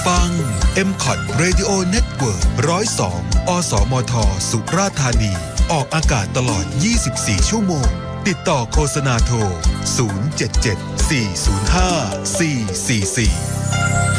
ฟัง MCOT Radio Network 102 อสมท สุราษฎร์ธานีออกอากาศตลอด 24 ชั่วโมงติดต่อโฆษณาโทร 077 405 444